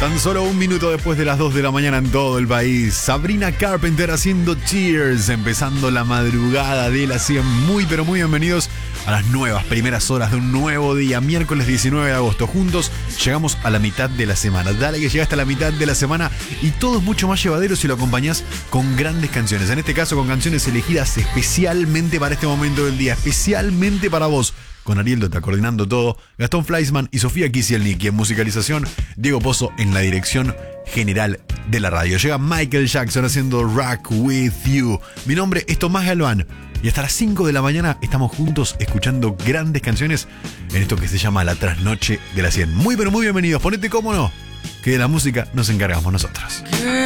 Tan solo un minuto después de las 2 de la mañana en todo el país. Sabrina Carpenter haciendo Cheers, empezando la madrugada de las 100. Muy pero muy bienvenidos a las nuevas primeras horas de un nuevo día, miércoles 19 de agosto. Juntos llegamos a la mitad de la semana. Dale que llegaste a la mitad de la semana y todo es mucho más llevadero si lo acompañás con grandes canciones. En este caso con canciones elegidas especialmente para este momento del día, especialmente para vos. Con Ariel Dota coordinando todo, Gastón Fleisman y Sofía Kisielnik, y en musicalización, Diego Pozo en la dirección general de la radio. Llega Michael Jackson haciendo Rock With You. Mi nombre es Tomás Galván y hasta las 5 de la mañana estamos juntos escuchando grandes canciones en esto que se llama La Trasnoche de la 100. Muy pero muy bienvenidos, ponete cómodo, que de la música nos encargamos nosotros.